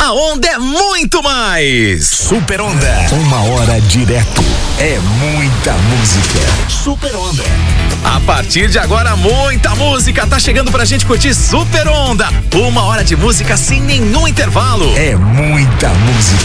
A onda é muito mais. Super Onda. 1 hora direto. É muita música. Super Onda. A partir de agora, muita música tá chegando pra gente curtir Super Onda. 1 hora de música sem nenhum intervalo. É muita música.